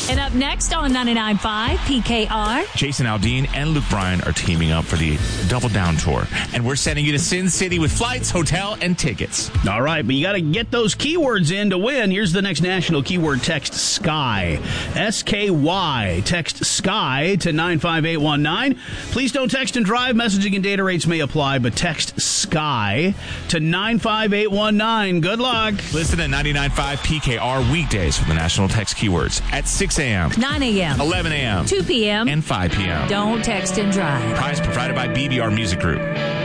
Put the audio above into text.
And up next on 99.5 PKR. Jason Aldean and Luke Bryan are teaming up for the Double Down Tour. And we're sending you to Sin City with flights, hotel, and tickets. All right, but you got to get those keywords in to win. Here's the next national keyword. Text SKY. SKY. Text SKY to 95819. Please don't text and drive. Messaging and data rates may apply, but text SKY to 95819. Good luck. Listen to 99.5 PKR weekdays for the national text keywords at 6 a.m., 9 a.m., 11 a.m., 2 p.m., and 5 p.m. Don't text and drive. Prize provided by BBR Music Group.